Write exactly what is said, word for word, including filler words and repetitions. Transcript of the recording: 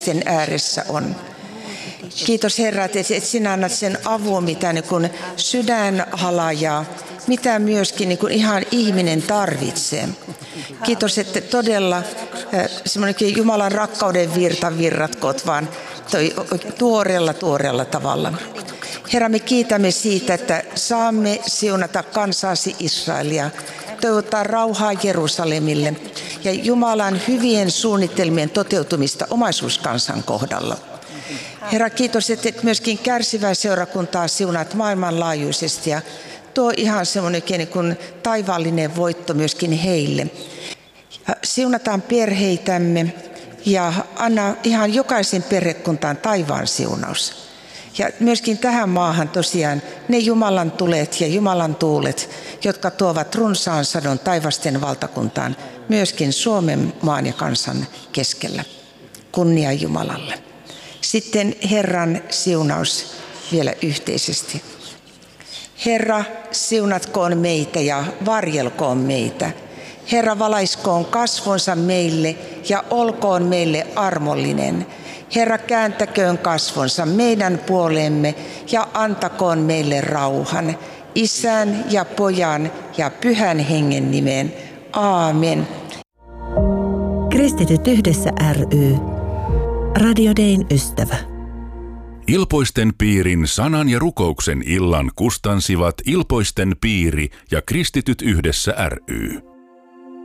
sen ääressä on. Kiitos Herra, että sinä annat sen avun, mitä niin kuin sydän halajaa, mitä myöskin niin kuin ihan ihminen tarvitsee. Kiitos, että todella semmoinenkin Jumalan rakkauden virta virratkoot vaan toi tuoreella tuoreella tavalla. Herra, me kiitämme siitä, että saamme siunata kansaasi Israelia, toivottaa rauhaa Jerusalemille ja Jumalan hyvien suunnitelmien toteutumista omaisuuskansan kohdalla. Herra, kiitos, että myöskin kärsivää seurakuntaa siunaat maailmanlaajuisesti ja tuo ihan semmoinen niin kuin taivaallinen voitto myöskin heille. Ja siunataan perheitämme ja anna ihan jokaisen perhekuntaan taivaan siunaus. Ja myöskin tähän maahan tosiaan ne Jumalan tulet ja Jumalan tuulet, jotka tuovat runsaan sadon taivasten valtakuntaan, myöskin Suomen maan ja kansan keskellä. Kunnia Jumalalle. Sitten Herran siunaus vielä yhteisesti. Herra, siunatkoon meitä ja varjelkoon meitä. Herra, valaiskoon kasvonsa meille ja olkoon meille armollinen. Herra, kääntäköön kasvonsa meidän puoleemme ja antakoon meille rauhan. Isän ja Pojan ja Pyhän Hengen nimeen. Aamen. Kristityt yhdessä ry. Radio Dayn ystävä. Ilpoisten piirin sanan ja rukouksen illan kustansivat Ilpoisten piiri ja Kristityt yhdessä ry.